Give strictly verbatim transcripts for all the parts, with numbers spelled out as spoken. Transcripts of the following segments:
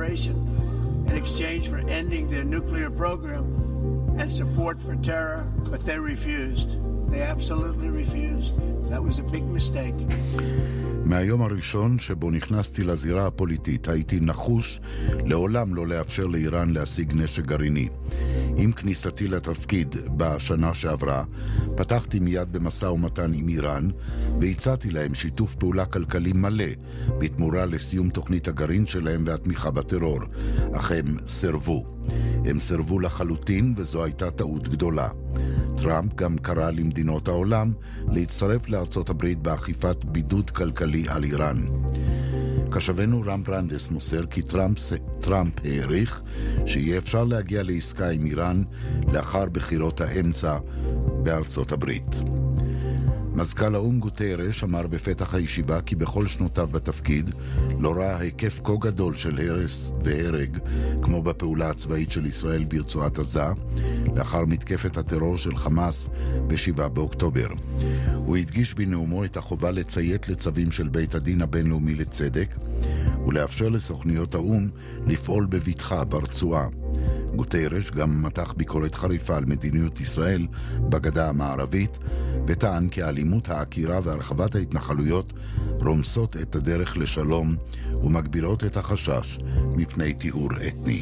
cooperation in exchange for ending their nuclear program and support for terror, but they refused. They absolutely refused. That was a big mistake. מהיום הראשון שבו נכנסתי לזירה הפוליטית הייתי נחוש לעולם לא לאפשר לאיראן להשיג נשק גרעיני. עם כניסתי לתפקיד בשנה שעברה פתחתי מיד במשא ומתן עם איראן והצעתי להם שיתוף פעולה כלכלי מלא בתמורה לסיום תוכנית הגרעין שלהם והתמיכה בטרור, אך הם סרבו. הם סרבו לחלוטין וזו הייתה טעות גדולה. טראמפ גם קרא למדינות העולם להצטרף לארצות הברית באכיפת בידוד כלכלי על איראן. קשבנו רם ברנדס מוסר כי טראמפ, טראמפ העריך שיהיה אפשר להגיע לעסקה עם איראן לאחר בחירות האמצע בארצות הברית. מזכ"ל האו"ם גוטרש אמר בפתח הישיבה כי בכל שנותיו בתפקיד לא ראה היקף כה גדול של הרס והרג כמו בפעולה הצבאית של ישראל ברצועת עזה לאחר מתקפת הטרור של חמאס ב-שבעה באוקטובר. הוא הדגיש בנאומו את החובה לציית לצווים של בית הדין הבינלאומי לצדק ולאפשר לסוכניות האו"ם לפעול בבטחה ברצועה. גוטרש גם מתח ביקורת חריפה על מדיניות ישראל בגדה המערבית וטען כי האלימות העקירה והרחבת ההתנחלויות רומסות את הדרך לשלום ומגבירות את החשש מפני טיהור אתני.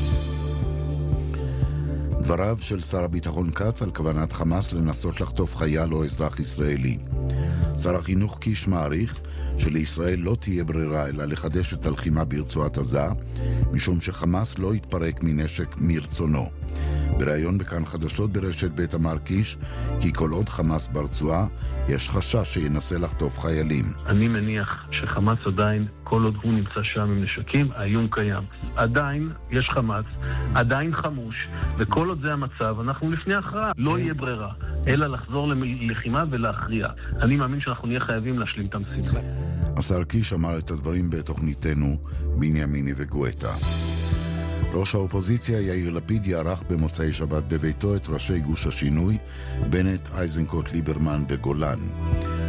דבריו של שר הביטחון קץ על כוונת חמאס לנסות לחטוף חייל או אזרח ישראלי. שר החינוך קיש מעריך שלישראל לא תהיה ברירה אלא לחדש את הלחימה ברצועת עזה, משום שחמאס לא יתפרק מנשק מרצונו. בראיון בכאן חדשות ברשת בית אמר קיש כי כל עוד חמאס ברצועה יש חשש שינסה לחטוף חיילים. אני מניח שחמאס עדיין, כל עוד הוא נמצא שם עם נשקים, האיום קיים. עדיין יש חמאס, עדיין חמוש, וכל עוד זה המצב, אנחנו לפני הכרעה. לא יהיה ברירה, אלא לחזור ללחימה ולהכריע. אני מאמין שאנחנו נהיה חייבים להשלים את המשימה. השר קיש אמר את הדברים בתוכניתנו בנימיני וגואטה. ראש האופוזיציה יאיר לפיד יערך במוצאי שבת בביתו את ראשי גוש השינוי, בנט, איזנקוט, ליברמן וגולן.